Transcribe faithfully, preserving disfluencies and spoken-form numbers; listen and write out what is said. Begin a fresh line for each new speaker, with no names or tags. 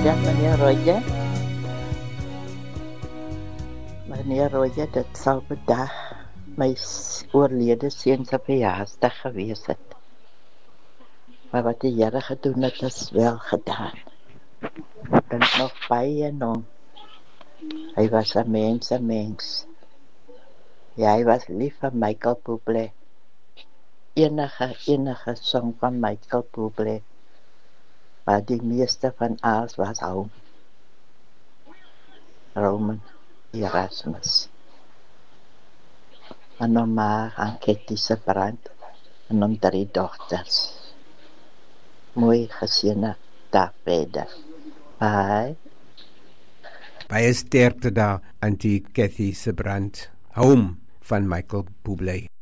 Ja, meneer Roger. Meneer Roger, dit sal vandag my s- oorlede seun se verjaarsdag gewees het. Maar wat die Here gedoen het, is wel gedaan. Ek dink nog baie aan hom. Hy was 'n mens, 'n mens. Ja, hy was lief vir Michael Bublé. Enige, enige song van Michael Bublé. Maar die meeste van alles was hom. Roman Erasmus. En hom ma, aan Ketty se brand. En hom drie dogters. Mooi gesinne daar verder. Bye.
Baie sterkte daar aan die Cathy se brand. Home van Michael Bublé.